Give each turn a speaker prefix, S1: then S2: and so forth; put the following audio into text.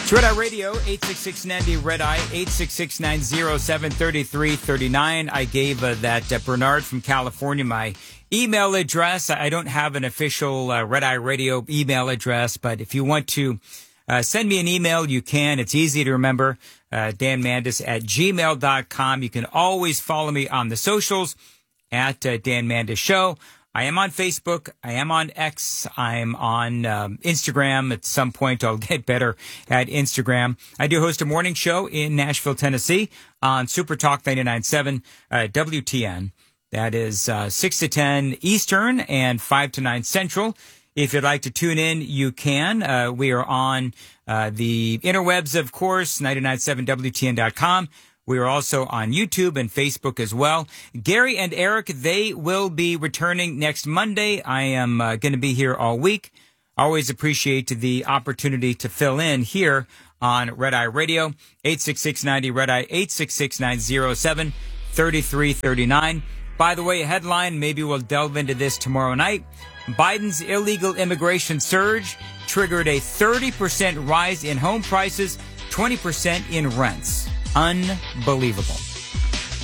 S1: It's Red Eye Radio, 866-90 Red Eye, 866-907-3339. I gave that Bernard from California my email address. I don't have an official Red Eye Radio email address, but if you want to send me an email, you can. It's easy to remember, danmandis@gmail.com. You can always follow me on the socials at Dan Mandis Show. I am on Facebook. I am on X. I'm on Instagram. At some point, I'll get better at Instagram. I do host a morning show in Nashville, Tennessee on Super Talk 99.7 WTN. That is 6 to 10 Eastern and 5 to 9 Central. If you'd like to tune in, you can. We are on the interwebs, of course, 997WTN.com. We are also on YouTube and Facebook as well. Gary and Eric, they will be returning next Monday. I am going to be here all week. Always appreciate the opportunity to fill in here on Red Eye Radio, 866-90 Red Eye, 866-907-3339. By the way, a headline, maybe we'll delve into this tomorrow night. Biden's illegal immigration surge triggered a 30% rise in home prices, 20% in rents. Unbelievable.